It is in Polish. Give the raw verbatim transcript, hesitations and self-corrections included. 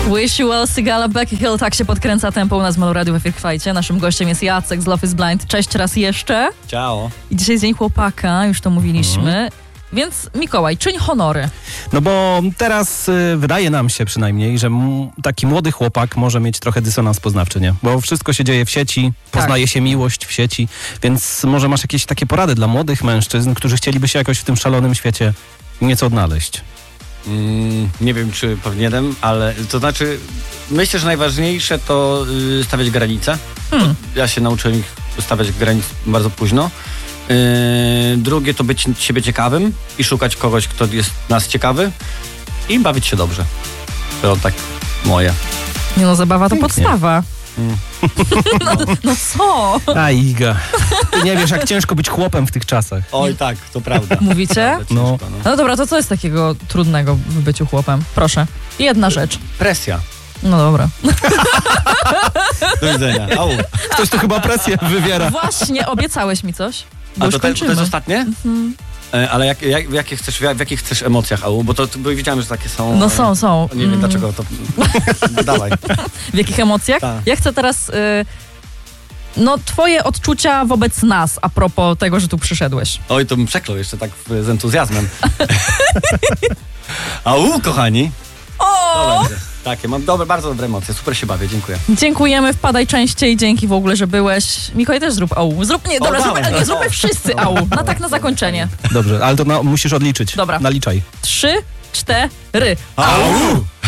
Wish You Well, Sigala, Becky Hill. Tak się podkręca tempo u nas w Molo Radio w Efirkwajcie. Naszym gościem jest Jacek z Love is Blind. Cześć raz jeszcze. Ciao. I dzisiaj jest Dzień Chłopaka, już to mówiliśmy. Mhm. Więc Mikołaj, czyń honory. No bo teraz y, wydaje nam się przynajmniej, że m- taki młody chłopak może mieć trochę dysonans poznawczy, nie? Bo wszystko się dzieje w sieci, poznaje tak. się miłość w sieci, więc może masz jakieś takie porady dla młodych mężczyzn, którzy chcieliby się jakoś w tym szalonym świecie nieco odnaleźć. Mm, nie wiem, czy powinienem, ale to znaczy, myślę, że najważniejsze to y, stawiać granice. Hmm. Ja się nauczyłem ich stawiać granic bardzo późno. Yy, drugie to być siebie ciekawym i szukać kogoś, kto jest nas ciekawy i bawić się dobrze. To tak moje. Nie no, zabawa to Pięknie. podstawa. Mm. No, no co? A Iga, ty nie wiesz, jak ciężko być chłopem w tych czasach. Oj tak, to prawda. Mówicie? Prawda, ciężko, No. no. No dobra, to co jest takiego trudnego w byciu chłopem? Proszę. Jedna rzecz. Presja. No dobra. Do widzenia. Au. Ktoś tu chyba presję wywiera. Właśnie, obiecałeś mi coś. Bo A już to, te, to kończymy. jest ostatnie? Mhm. E, ale jak, jak, w, jakich chcesz, w jakich chcesz emocjach, Au? Bo to bo widziałem, że takie są... No są, są. Nie wiem Mm. dlaczego to... Dawaj. W jakich emocjach? Tak. Ja chcę teraz... Y, no, twoje odczucia wobec nas, a propos tego, że tu przyszedłeś. Oj, to bym przeklął jeszcze tak z entuzjazmem. Au, kochani. O! To będzie. Tak, ja mam dobre, bardzo dobre emocje. Super się bawię, dziękuję. Dziękujemy, wpadaj częściej, dzięki w ogóle, że byłeś. Mikołaj, też zrób au. Zrób, nie, dobra, O, zróbmy, dawaj. nie, zróbmy wszyscy au. No tak na zakończenie. Dobrze, ale to na, musisz odliczyć. Dobra. Naliczaj. Trzy, cztery. Au!